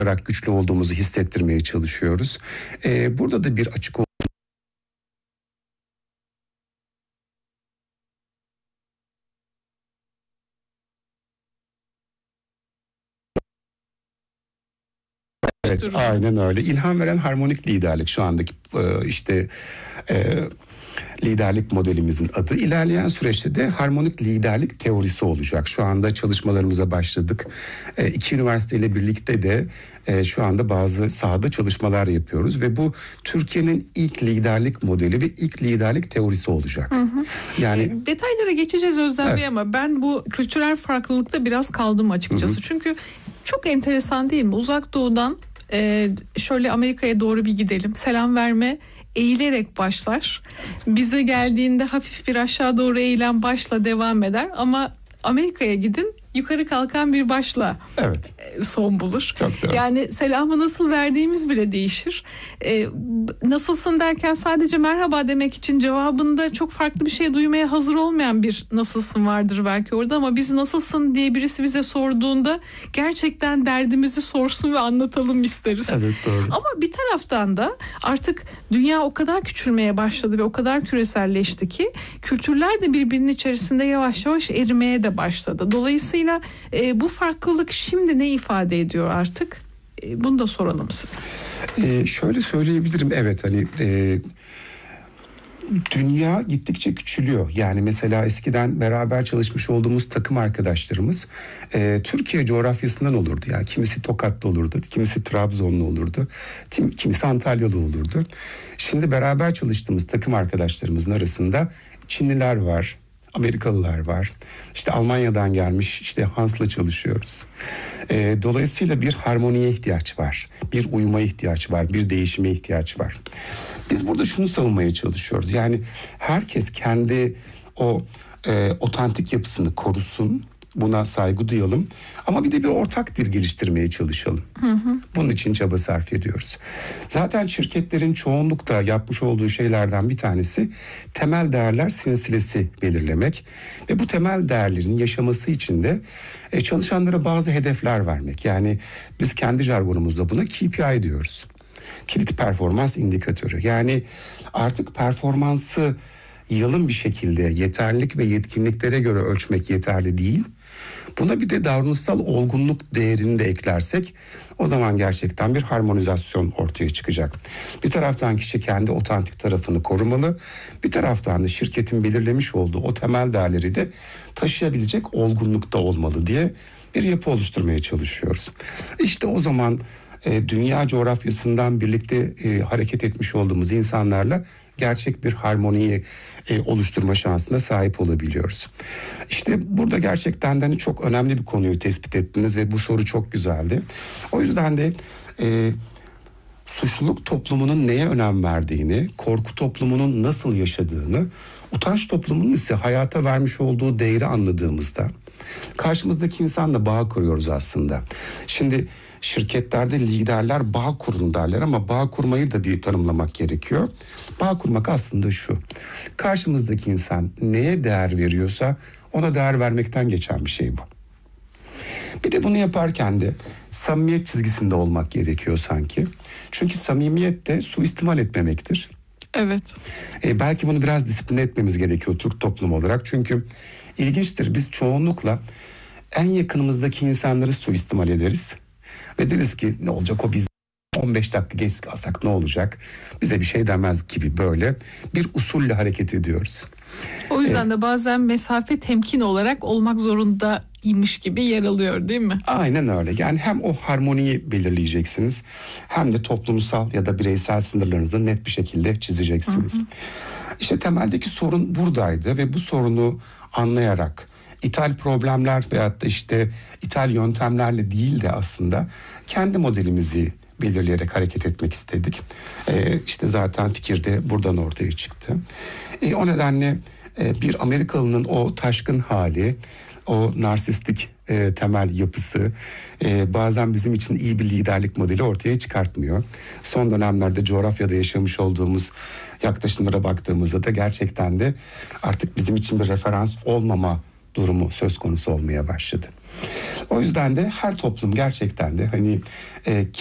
olarak güçlü olduğumuzu hissettirmeye çalışıyoruz. Burada da bir açık Evet, aynen öyle. İlham veren harmonik liderlik şu andaki liderlik modelimizin adı. İlerleyen süreçte de harmonik liderlik teorisi olacak. Şu anda çalışmalarımıza başladık. İki üniversiteyle birlikte de şu anda bazı sahada çalışmalar yapıyoruz ve bu Türkiye'nin ilk liderlik modeli ve ilk liderlik teorisi olacak. Yani detaylara geçeceğiz Özlem Bey, ama ben bu kültürel farklılıkta biraz kaldım açıkçası. Çünkü çok enteresan değil mi? Uzak Doğu'dan şöyle Amerika'ya doğru bir gidelim. Selam verme eğilerek başlar. Bize geldiğinde hafif bir aşağı doğru eğilen başla devam eder. Ama Amerika'ya gidin, yukarı kalkan bir başla son bulur. Yani selamı nasıl verdiğimiz bile değişir. Nasılsın derken sadece merhaba demek için cevabında çok farklı bir şey duymaya hazır olmayan bir nasılsın vardır belki orada, ama biz nasılsın diye birisi bize sorduğunda gerçekten derdimizi sorsun ve anlatalım isteriz. Evet, doğru. Ama bir taraftan da artık dünya o kadar küçülmeye başladı ve o kadar küreselleşti ki kültürler de birbirinin içerisinde yavaş yavaş erimeye de başladı. Dolayısıyla bu farklılık şimdi ne ifade ediyor artık? Bunu da soralım size. Şöyle söyleyebilirim, evet, dünya gittikçe küçülüyor. Yani mesela eskiden beraber çalışmış olduğumuz takım arkadaşlarımız Türkiye coğrafyasından olurdu. Yani kimisi Tokatlı olurdu, kimisi Trabzonlu olurdu, kimisi Antalyalı olurdu. Şimdi beraber çalıştığımız takım arkadaşlarımızın arasında Çinliler var, Amerikalılar var. İşte Almanya'dan gelmiş Hans'la çalışıyoruz. Dolayısıyla bir harmoniye ihtiyaç var. Bir uyuma ihtiyaç var. Bir değişime ihtiyaç var. Biz burada şunu savunmaya çalışıyoruz. Yani herkes kendi o otantik yapısını korusun. Buna saygı duyalım. Ama bir de bir ortak dil geliştirmeye çalışalım. Bunun için çaba sarf ediyoruz. Zaten şirketlerin çoğunlukla yapmış olduğu şeylerden bir tanesi temel değerler silsilesi belirlemek. Ve bu temel değerlerin yaşaması için de çalışanlara bazı hedefler vermek. Yani biz kendi jargonumuzda buna KPI diyoruz. Kilit performans indikatörü. Yani artık performansı yalın bir şekilde yeterlilik ve yetkinliklere göre ölçmek yeterli değil. Buna bir de davranışsal olgunluk değerini de eklersek o zaman gerçekten bir harmonizasyon ortaya çıkacak. Bir taraftan kişi kendi otantik tarafını korumalı, bir taraftan da şirketin belirlemiş olduğu o temel değerleri de taşıyabilecek olgunlukta olmalı diye bir yapı oluşturmaya çalışıyoruz. İşte o zaman dünya coğrafyasından birlikte hareket etmiş olduğumuz insanlarla gerçek bir harmoniyi oluşturma şansına sahip olabiliyoruz. İşte burada gerçekten de çok önemli bir konuyu tespit ettiniz ve bu soru çok güzeldi. O yüzden de suçluluk toplumunun neye önem verdiğini, korku toplumunun nasıl yaşadığını, utanç toplumunun ise hayata vermiş olduğu değeri anladığımızda karşımızdaki insanla bağ kuruyoruz aslında. Şimdi şirketlerde liderler bağ kurun derler ama bağ kurmayı da bir tanımlamak gerekiyor. Bağ kurmak aslında şu: karşımızdaki insan neye değer veriyorsa ona değer vermekten geçen bir şey bu. Bir de bunu yaparken de samimiyet çizgisinde olmak gerekiyor sanki. Çünkü samimiyet de suistimal etmemektir. Evet. Belki bunu biraz disipline etmemiz gerekiyor Türk toplumu olarak. Çünkü ilginçtir, biz çoğunlukla en yakınımızdaki insanları suistimal ederiz. Ve deriz ki ne olacak, o biz 15 dakika geç kalsak ne olacak, bize bir şey demez gibi böyle bir usulle hareket ediyoruz. O yüzden de bazen mesafe temkin olarak olmak zorundaymış gibi yer alıyor, değil mi? Aynen öyle. Yani hem o harmoniyi belirleyeceksiniz hem de toplumsal ya da bireysel sınırlarınızı net bir şekilde çizeceksiniz. İşte temeldeki sorun buradaydı ve bu sorunu anlayarak ithal problemler veyahut da ithal yöntemlerle değil de aslında kendi modelimizi belirleyerek hareket etmek istedik. Zaten fikir de buradan ortaya çıktı. O nedenle bir Amerikalının o taşkın hali, o narsistik temel yapısı bazen bizim için iyi bir liderlik modeli ortaya çıkartmıyor. Son dönemlerde coğrafyada yaşamış olduğumuz yaklaşımlara baktığımızda da gerçekten de artık bizim için bir referans olmama durumu söz konusu olmaya başladı. O yüzden de her toplum gerçekten de hani